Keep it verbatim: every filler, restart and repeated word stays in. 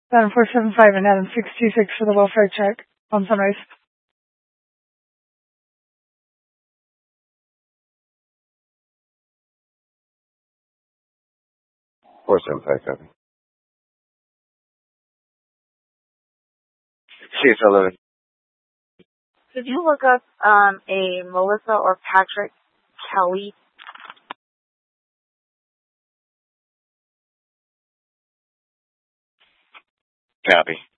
Adam four seven five and Adam six two six for the welfare check on Sunrise. four seven five, copy. six eleven. Could you look up um, a Melissa or Patrick Kelly? Copy.